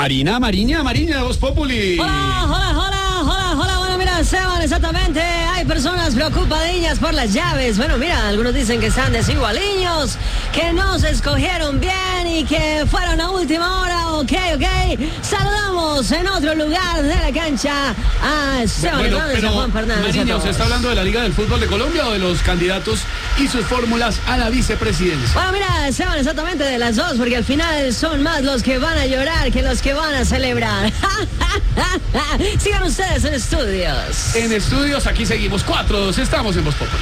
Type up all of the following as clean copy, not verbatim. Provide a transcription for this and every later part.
Mariña de Voz Populi. Hola, bueno, mira, Esteban, exactamente, hay personas preocupadillas por las llaves. Bueno, mira, algunos dicen que están desigualiños, que no se escogieron bien y que fueron a última hora, ok. Saludamos en otro lugar de la cancha a Esteban Hernández y a Juan Fernández. Mariña, ¿usted está hablando de la Liga del Fútbol de Colombia o de los candidatos y sus fórmulas a la vicepresidencia? Bueno, mira, Esteban, exactamente de las dos, porque al final son más los que van a llorar que los que van a celebrar. Sigan ustedes en estudios. En estudios, aquí seguimos 4-2, estamos en Voz Populi.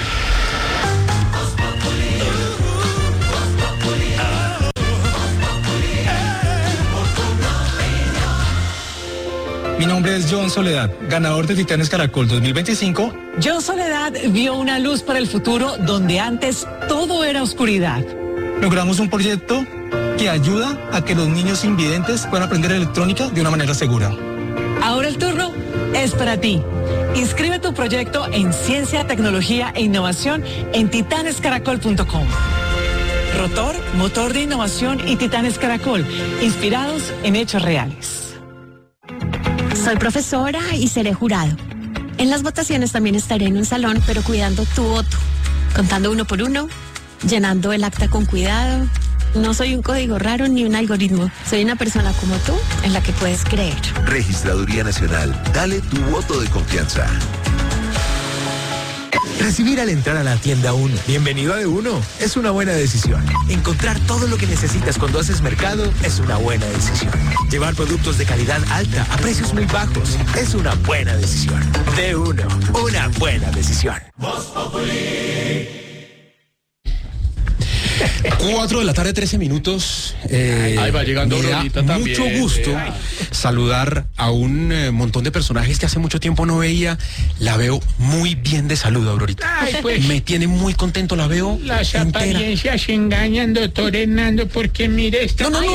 Mi nombre es John Soledad, ganador de Titanes Caracol 2025. John Soledad vio una luz para el futuro donde antes todo era oscuridad. Logramos un proyecto que ayuda a que los niños invidentes puedan aprender electrónica de una manera segura. Ahora el turno es para ti. Inscribe tu proyecto en Ciencia, Tecnología e Innovación en titanescaracol.com. Rotor, motor de innovación y Titanes Caracol, inspirados en hechos reales. Soy profesora y seré jurado. En las votaciones también estaré en un salón, pero cuidando tu voto, contando uno por uno, llenando el acta con cuidado. No soy un código raro ni un algoritmo. Soy una persona como tú en la que puedes creer. Registraduría Nacional. Dale tu voto de confianza. Recibir al entrar a la tienda 1. Bienvenido a De1. Es una buena decisión. Encontrar todo lo que necesitas cuando haces mercado es una buena decisión. Llevar productos de calidad alta a precios muy bajos es una buena decisión. De1. Una buena decisión. 4:13 p.m. Ahí va llegando me da Aurorita también. mucho gusto saludar a un montón de personajes que hace mucho tiempo no veía. La veo muy bien de salud, Aurorita. Ay, pues. Me tiene muy contento, la veo Las entera. apariencias engañan, doctor Hernando, porque mire esta... No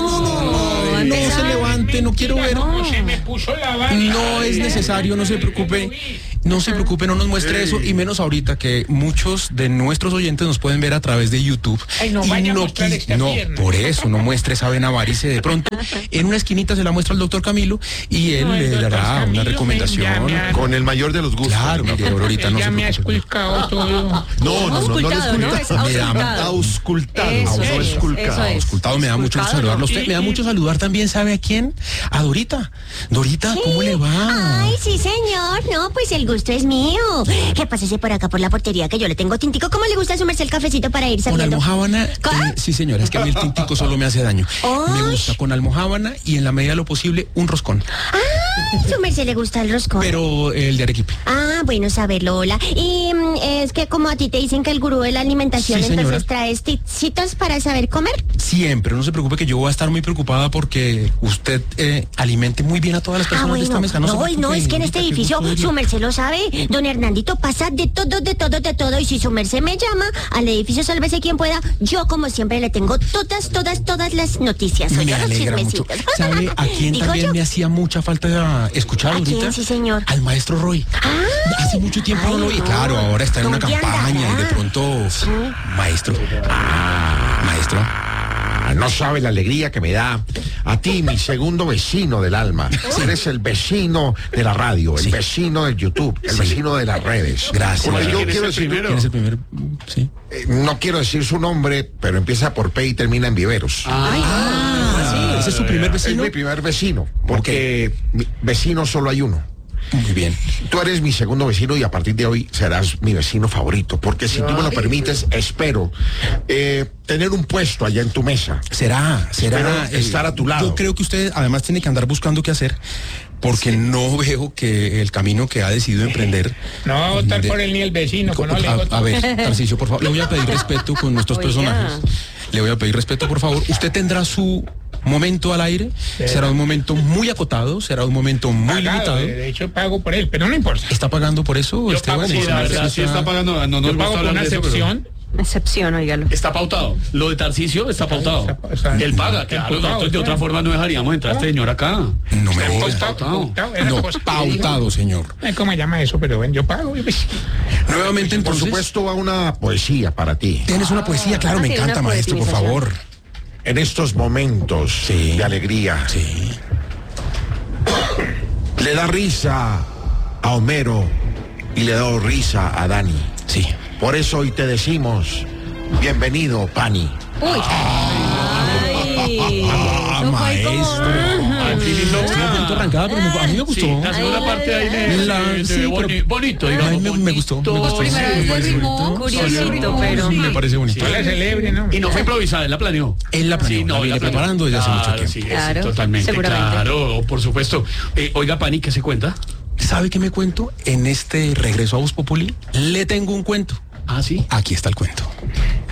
se levante, no quiero ver. ¿Cómo se me puso la barba? No es necesario, no se preocupe. No se preocupe, no nos muestre eso, y menos ahorita que muchos de nuestros oyentes nos pueden ver a través de YouTube. Ay, no vaya a mostrar esta pierna. Por eso, no muestre esa vena varice. De pronto, en una esquinita se la muestra el doctor Camilo y él le dará una recomendación. Con el mayor de los gustos. Claro, mire, ahorita no Ya se me ha preocupe. esculcado todo. No Es auscultado. Auscultado, me da mucho gusto saludarlo a usted. Me da mucho saludar también, ¿sabe a quién? A Dorita. Dorita, ¿cómo le va? Ay, sí, señor. No, pues el gusto es mío. ¿Qué pásese por acá por la portería que yo le tengo tintico? ¿Cómo le gusta sumarse el cafecito para ir Con saliendo? almojábana, sí señora, es que a mí el tintico solo me hace daño. Ay. Me gusta con almojábana y en la medida de lo posible un roscón. Ay, su merced le gusta el roscón. Pero el de Arequipe. Ah, bueno saberlo, hola. Y es que como a ti te dicen que el gurú de la alimentación, Sí, señora. entonces traes tipsitos para saber comer. Siempre, no se preocupe que yo voy a estar muy preocupada porque usted alimente muy bien a todas las personas de esta mesa. No, se preocupe, es que en este Dorita, qué edificio gusto su oírlo. merced lo sabe. Don Hernandito pasa de todo. Y si su merced me llama al edificio Sálvese quien pueda, yo como siempre le tengo todas las noticias. Me Oye, los alegra mucho. chismecitos. ¿Sabe a quién Digo también yo. me hacía mucha falta escuchar ¿A ahorita? quién, sí, señor? Al maestro Roy. Hace mucho tiempo no lo oí. Claro, ahora está en una ¿Dónde campaña andará? y de pronto... Maestro. Maestro. No sabe la alegría que me da a ti, mi segundo vecino del alma. Eres el vecino de la radio, el vecino de YouTube, el vecino de las redes. Gracias. Porque yo ¿Quién es quiero el decir, primero? ¿Quién es el primer? Sí. no quiero decir su nombre, pero empieza por P y termina en Viveros. ¿Ese es su primer vecino? Es mi primer vecino, porque mi vecino solo hay uno. Muy bien. Tú eres mi segundo vecino y a partir de hoy serás mi vecino favorito, porque si tú me lo permites, espero tener un puesto allá en tu mesa. Será estar a tu lado. Yo creo que usted además tiene que andar buscando qué hacer, porque no veo que el camino que ha decidido emprender... No va a votar por él ni el vecino, no le a ver, Tarcisio, por favor, le voy a pedir respeto con nuestros personajes. Le voy a pedir respeto, por favor. Usted tendrá su momento al aire. Será un momento muy acotado, será un momento muy limitado. De hecho, pago por él, pero no importa. ¿Está pagando por eso? Yo Esteban? pago, sí, la verdad, Sí está pagando, no nos Yo pago gusta por hablar una de eso, excepción. Excepción, óigalo. Está pautado. Lo de Tarcisio está pautado. Él paga, claro. Nosotros de otra forma no dejaríamos entrar a este señor acá. No me diga. Pautado, señor. ¿Cómo se llama eso? Pero yo pago. Nuevamente, entonces. Por supuesto, va una poesía para ti. Tienes una poesía, claro, me encanta, maestro, por favor. En estos momentos de alegría, Le da risa a Homero y le da risa a Dani. Sí. Por eso hoy te decimos, bienvenido, Pani. Uy. Maestro. Arrancada, pero a mí me gustó. Sí, la segunda parte ahí bonito, digamos. Me gustó. Curiosito, pero... Me parece bonito. La celebre, ¿no? Y no fue improvisada, él la planeó. Él la planeó, Sí, no, la viene la planeó. preparando desde hace mucho tiempo. Sí, Claro, totalmente, seguramente. claro, por supuesto. Oiga, Pani, ¿qué se cuenta? ¿Sabe qué me cuento? En este regreso a Voz Populi le tengo un cuento. Ah, sí. Aquí está el cuento.